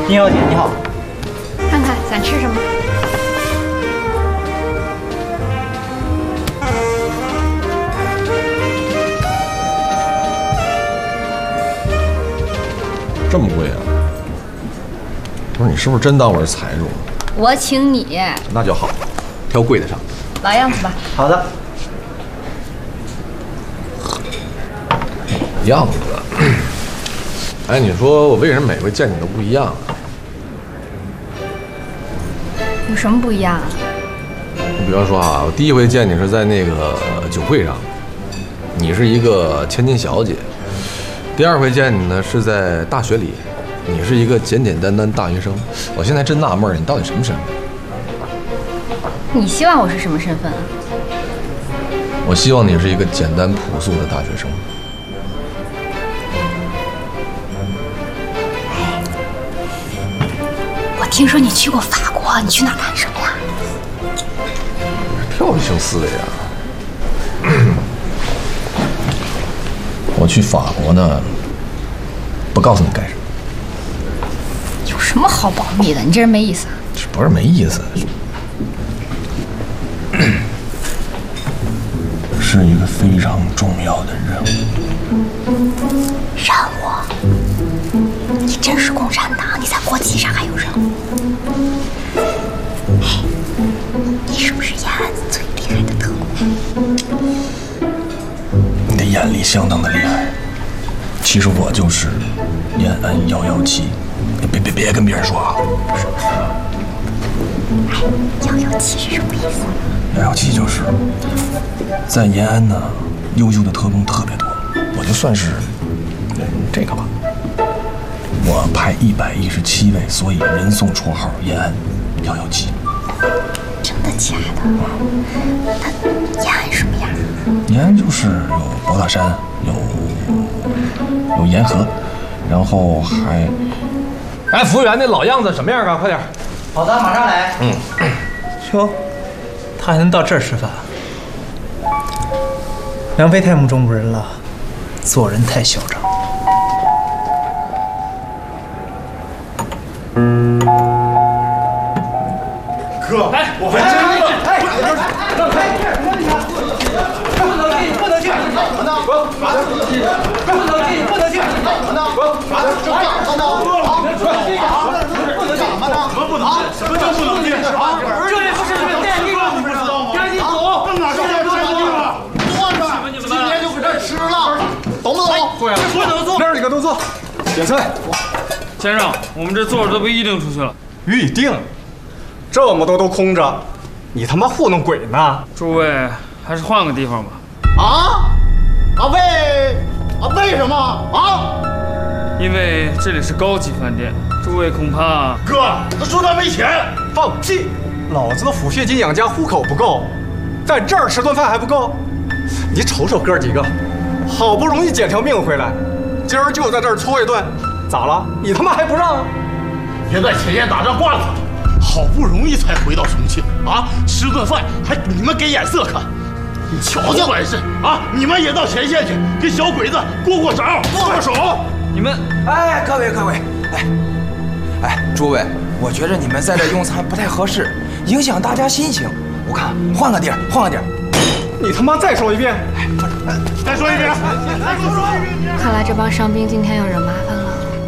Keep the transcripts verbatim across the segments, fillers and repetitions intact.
丁小姐你好， 看看想吃什么？ 这么贵啊？不是你是不是真当我是财主？ 我请你。 那就好，挑贵的上。 老样子吧。 好的。 样子。哎，你说我为什么每回见你都不一样啊？ 有什么不一样啊？ 你比方说啊，我第一回见你是在那个酒会上，你是一个千金小姐；第二回见你呢是在大学里，你是一个简简单单大学生。我现在真纳闷，你到底什么身份？ 你希望我是什么身份啊？ 我希望你是一个简单朴素的大学生。 我听说你去过法国，你去那儿干什么呀？ 跳跃性思维啊！我去法国呢，不告诉你干什么。 有什么好保密的？你这人没意思。 这不是没意思，是一个非常重要的任务。 任务？你真是共产党？你在国际上还有任务？哎，你是不是延安最厉害的特工？ 你的眼力相当的厉害。其实我就是延安幺幺七，别别别跟别人说啊。 哎，幺幺七是什么意思？ 幺幺七就是在延安呢，优秀的特工特别多，我就算是这个吧。我派一百一十七位，所以人送绰号延安幺幺七。 真的假的？那延安什么样？ 延安就是有宝塔山，有有沿河，然后还……哎，服务员，那老样子什么样啊？快点！ 好的，马上来。 嗯。 哟，他还能到这儿吃饭？梁飞太目中无人了，做人太嚣张。 哥，哎，我还真的，哎，让开！不能进，不能进！怎么呢？不能进，不能进，不能进！怎么呢？不，这干什么呢？啊，不能进，怎么呢？什么不能进？什么叫不能进？啊，这也不是你们店地方，不知道吗？赶紧走！哪是这地方？换着，今天就搁这吃了，懂不懂？坐下，不能坐。那几个都坐，点菜。 先生，我们这座儿都被预定出去了。 预定？这么多都空着，你他妈糊弄鬼呢？ 诸位，还是换个地方吧。 啊？啊为啊为什么啊？ 因为这里是高级饭店，诸位恐怕…… 哥，他说他没钱，放屁！老子的抚恤金养家糊口不够，在这儿吃顿饭还不够？你瞅瞅哥几个，好不容易捡条命回来，今儿就在这儿搓一顿，咋了？你他妈还不让？ 别在前线打仗挂了他。好不容易才回到重庆啊，吃顿饭还你们给眼色看，你瞧瞧管事啊！你们也到前线去跟小鬼子过过招，握握手。 你们， 哎，各位各位，哎，哎，诸位，我觉着你们在这用餐不太合适，影响大家心情。我看换个地儿，换个地儿。 你他妈再说一遍！ 哎，再说一遍！再说一遍！ 看来这帮伤兵今天要惹麻烦了。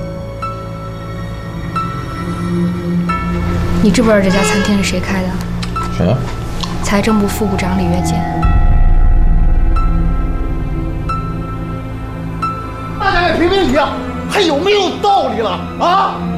你知不知道这家餐厅是谁开的？ 谁呀？ 财政部副部长李月坚。 大家也评评理啊，还有没有道理了啊？